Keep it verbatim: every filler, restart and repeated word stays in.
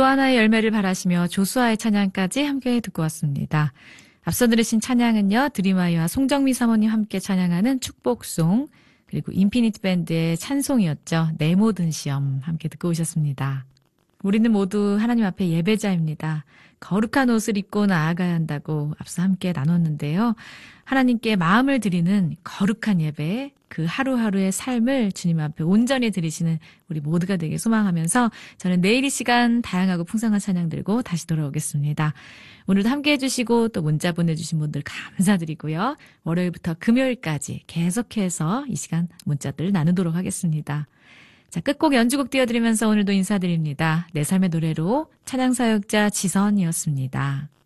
또 하나의 열매를 바라시며 조수아의 찬양까지 함께 듣고 왔습니다. 앞서 들으신 찬양은요, 드림아이와 송정미 사모님 함께 찬양하는 축복송, 그리고 인피니트 밴드의 찬송이었죠. 내 모든 시험 함께 듣고 오셨습니다. 우리는 모두 하나님 앞에 예배자입니다. 거룩한 옷을 입고 나아가야 한다고 앞서 함께 나눴는데요. 하나님께 마음을 드리는 거룩한 예배, 그 하루하루의 삶을 주님 앞에 온전히 드리시는 우리 모두가 되길 소망하면서 저는 내일 이 시간 다양하고 풍성한 찬양 들고 다시 돌아오겠습니다. 오늘도 함께 해주시고 또 문자 보내주신 분들 감사드리고요. 월요일부터 금요일까지 계속해서 이 시간 문자들 나누도록 하겠습니다. 자, 끝곡 연주곡 띄워드리면서 오늘도 인사드립니다. 내 삶의 노래로 찬양사역자 지선이었습니다.